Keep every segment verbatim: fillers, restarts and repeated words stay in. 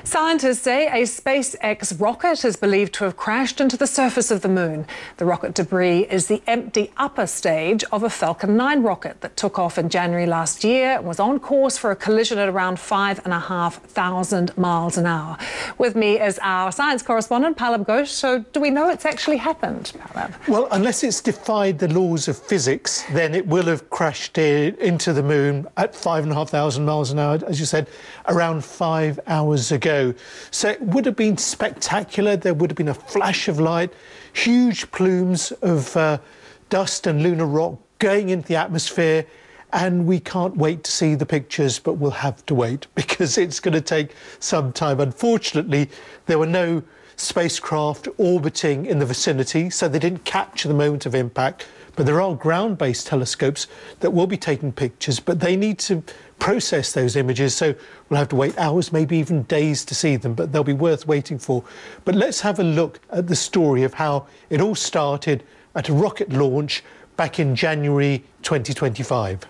Scientists say a SpaceX rocket is believed to have crashed into the surface of the moon. The rocket debris is the empty upper stage of a Falcon nine rocket that took off in January last year and was on course for a collision at around five and a half thousand miles an hour. With me is our science correspondent, Pallab Ghosh. So do we know it's actually happened, Pallab? Well, unless it's defied the laws of physics, then it will have crashed in, into the moon at five and a half thousand miles an hour, as you said, around five hours ago. So it would have been spectacular. There would have been a flash of light, huge plumes of uh, dust and lunar rock going into the atmosphere, and we can't wait to see the pictures, but we'll have to wait because it's going to take some time. Unfortunately, there were no spacecraft orbiting in the vicinity, so they didn't capture the moment of impact. But there are ground-based telescopes that will be taking pictures, but they need to process those images, so we'll have to wait hours, maybe even days to see them, but they'll be worth waiting for. But let's have a look at the story of how it all started at a rocket launch back in January twenty twenty-five.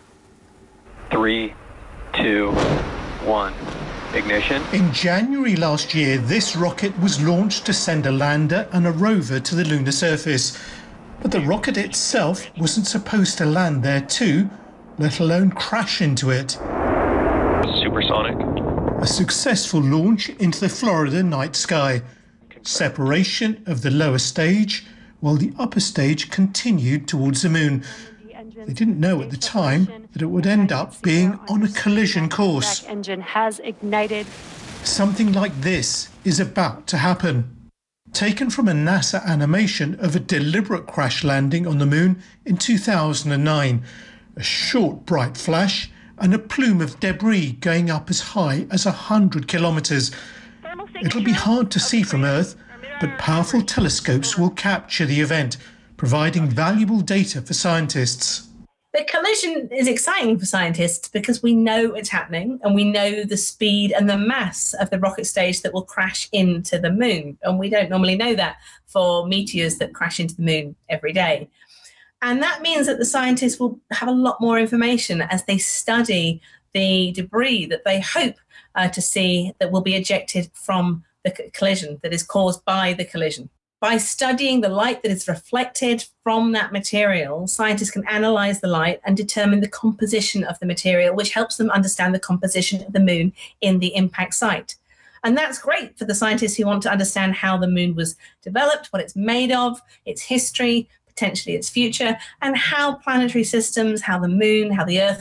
Three, two, one. Ignition. In January last year, this rocket was launched to send a lander and a rover to the lunar surface. But the rocket itself wasn't supposed to land there too, let alone crash into it. Supersonic. A successful launch into the Florida night sky. Separation of the lower stage, while the upper stage continued towards the moon. They didn't know at the time that it would end up being on a collision course. Engine has ignited. Something like this is about to happen. Taken from a NASA animation of a deliberate crash landing on the moon in two thousand nine. A short bright flash and a plume of debris going up as high as one hundred kilometres. It'll be hard to see from Earth, but powerful telescopes will capture the event, providing valuable data for scientists. The collision is exciting for scientists because we know it's happening and we know the speed and the mass of the rocket stage that will crash into the moon. And we don't normally know that for meteors that crash into the moon every day. And that means that the scientists will have a lot more information as they study the debris that they hope uh, to see that will be ejected from the collision, that is caused by the collision. By studying the light that is reflected from that material, scientists can analyze the light and determine the composition of the material, which helps them understand the composition of the moon in the impact site. And that's great for the scientists who want to understand how the moon was developed, what it's made of, its history, potentially its future, and how planetary systems, how the moon, how the Earth